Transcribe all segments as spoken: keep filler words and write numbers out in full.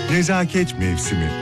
Nezaket mevsimi.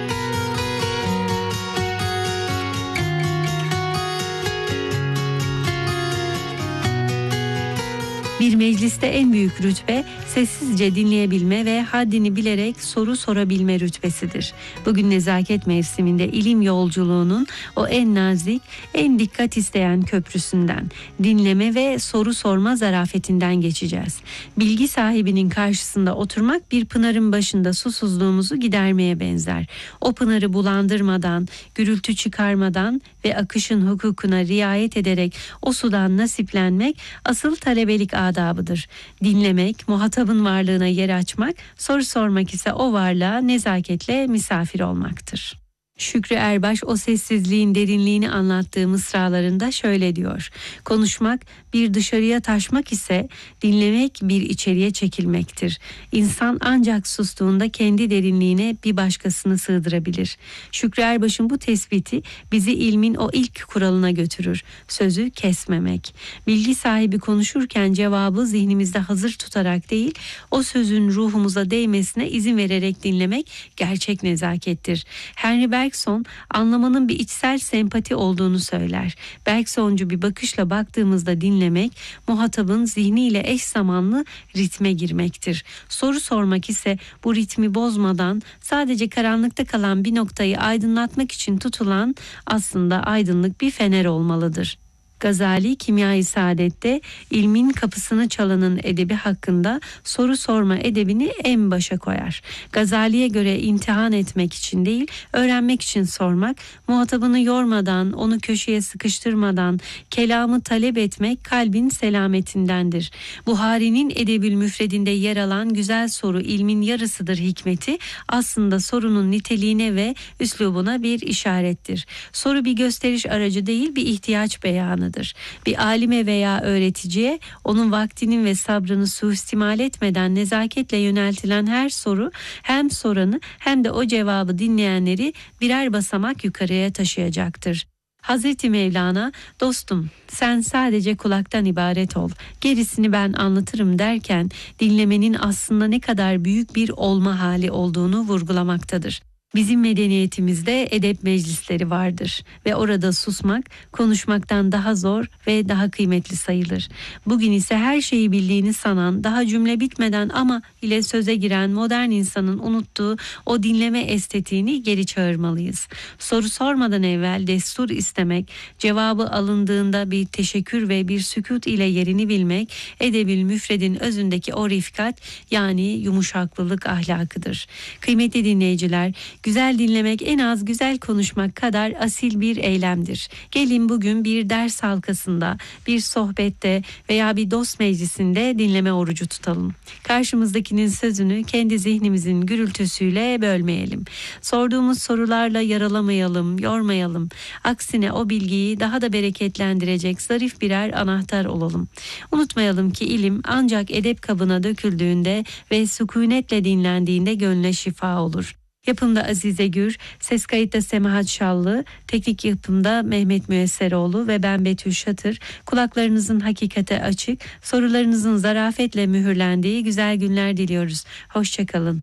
Bir mecliste en büyük rütbe sessizce dinleyebilme ve haddini bilerek soru sorabilme rütbesidir. Bugün nezaket mevsiminde ilim yolculuğunun o en nazik, en dikkat isteyen köprüsünden, dinleme ve soru sorma zarafetinden geçeceğiz. Bilgi sahibinin karşısında oturmak bir pınarın başında susuzluğumuzu gidermeye benzer. O pınarı bulandırmadan, gürültü çıkarmadan ve akışın hukukuna riayet ederek o sudan nasiplenmek asıl talebelik adabıdır. Dinlemek, muhatabın varlığına yer açmak, soru sormak ise o varlığa nezaketle misafir olmaktır. Şükrü Erbaş o sessizliğin derinliğini anlattığı mısralarında şöyle diyor: konuşmak bir dışarıya taşmak ise dinlemek bir içeriye çekilmektir. İnsan ancak sustuğunda kendi derinliğine bir başkasını sığdırabilir. Şükrü Erbaş'ın bu tespiti bizi ilmin o ilk kuralına götürür: sözü kesmemek. Bilgi sahibi konuşurken cevabı zihnimizde hazır tutarak değil, o sözün ruhumuza değmesine izin vererek dinlemek gerçek nezakettir. Henry Bergson anlamanın bir içsel sempati olduğunu söyler. Bergsoncu bir bakışla baktığımızda dinlemek, muhatabın zihniyle eş zamanlı ritme girmektir. Soru sormak ise bu ritmi bozmadan sadece karanlıkta kalan bir noktayı aydınlatmak için tutulan aslında aydınlık bir fener olmalıdır. Gazali Kimya-i Saadet'te ilmin kapısını çalanın edebi hakkında soru sorma edebini en başa koyar. Gazali'ye göre imtihan etmek için değil, öğrenmek için sormak, muhatabını yormadan, onu köşeye sıkıştırmadan kelamı talep etmek kalbin selametindendir. Buhari'nin Edebül Müfredinde yer alan güzel soru ilmin yarısıdır hikmeti aslında sorunun niteliğine ve üslubuna bir işarettir. Soru bir gösteriş aracı değil, bir ihtiyaç beyanı. Bir alime veya öğreticiye onun vaktinin ve sabrını suistimal etmeden nezaketle yöneltilen her soru hem soranı hem de o cevabı dinleyenleri birer basamak yukarıya taşıyacaktır. Hazreti Mevlana, dostum sen sadece kulaktan ibaret ol, gerisini ben anlatırım derken dinlemenin aslında ne kadar büyük bir olma hali olduğunu vurgulamaktadır. Bizim medeniyetimizde edep meclisleri vardır ve orada susmak konuşmaktan daha zor ve daha kıymetli sayılır. Bugün ise her şeyi bildiğini sanan, daha cümle bitmeden ama ile söze giren modern insanın unuttuğu o dinleme estetiğini geri çağırmalıyız. Soru sormadan evvel destur istemek, cevabı alındığında bir teşekkür ve bir sükût ile yerini bilmek, Edebül Müfred'in özündeki o rifkat yani yumuşaklılık ahlakıdır. Kıymetli dinleyiciler, güzel dinlemek en az güzel konuşmak kadar asil bir eylemdir. Gelin bugün bir ders halkasında, bir sohbette veya bir dost meclisinde dinleme orucu tutalım. Karşımızdakinin sözünü kendi zihnimizin gürültüsüyle bölmeyelim. Sorduğumuz sorularla yaralamayalım, yormayalım. Aksine o bilgiyi daha da bereketlendirecek zarif birer anahtar olalım. Unutmayalım ki ilim ancak edep kabına döküldüğünde ve sükunetle dinlendiğinde gönle şifa olur. Yapımda Azize Gür, ses kayıtta Semahat Şallı, teknik yapımda Mehmet Müesseroğlu ve ben Betül Şatır. Kulaklarınızın hakikate açık, sorularınızın zarafetle mühürlendiği güzel günler diliyoruz. Hoşçakalın.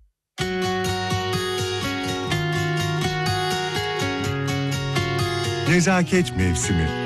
Nezaket mevsimi.